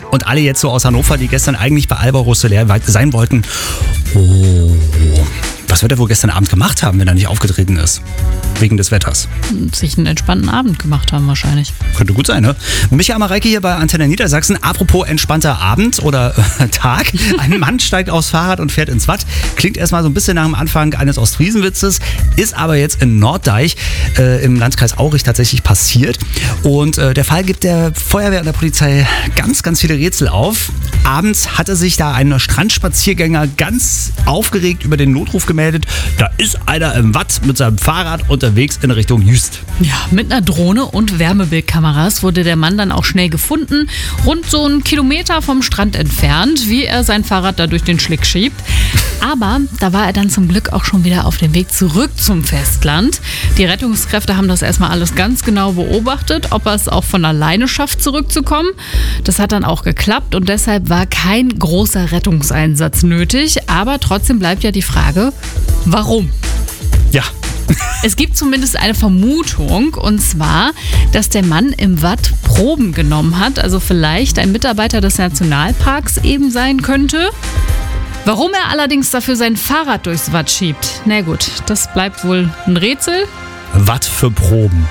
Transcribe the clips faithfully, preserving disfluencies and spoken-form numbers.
Und alle jetzt so aus Hannover, die gestern eigentlich bei Alba Rosselaer sein wollten. Oh, was wird er wohl gestern Abend gemacht haben, wenn er nicht aufgetreten ist? Wegen des Wetters. Sich einen entspannten Abend gemacht haben wahrscheinlich. Könnte gut sein, ne? Michael Mareike hier bei Antenne Niedersachsen. Apropos entspannter Abend oder äh, Tag. Ein Mann steigt aufs Fahrrad und fährt ins Watt. Klingt erstmal so ein bisschen nach dem Anfang eines Ostfriesenwitzes. Ist aber jetzt in Norddeich äh, im Landkreis Aurich tatsächlich passiert. Und äh, der Fall gibt der Feuerwehr und der Polizei ganz, ganz viele Rätsel auf. Abends hatte sich da ein Strandspaziergänger ganz aufgeregt über den Notruf gemeldet. Da ist einer im Watt mit seinem Fahrrad unterwegs in Richtung Jüst. Ja, mit einer Drohne und Wärmebildkameras wurde der Mann dann auch schnell gefunden, rund so einen Kilometer vom Strand entfernt, wie er sein Fahrrad da durch den Schlick schiebt. Aber da war er dann zum Glück auch schon wieder auf dem Weg zurück zum Festland. Die Rettungskräfte haben das erstmal alles ganz genau beobachtet, ob er es auch von alleine schafft, zurückzukommen. Das hat dann auch geklappt und deshalb war kein großer Rettungseinsatz nötig. Aber trotzdem bleibt ja die Frage, warum? Ja. Es gibt zumindest eine Vermutung, und zwar, dass der Mann im Watt Proben genommen hat, also vielleicht ein Mitarbeiter des Nationalparks eben sein könnte. Warum er allerdings dafür sein Fahrrad durchs Watt schiebt, na gut, das bleibt wohl ein Rätsel. Watt für Proben.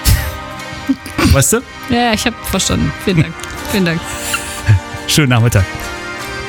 Weißt du? Ja, ich habe verstanden. Vielen Dank. Vielen Dank. Schönen Nachmittag.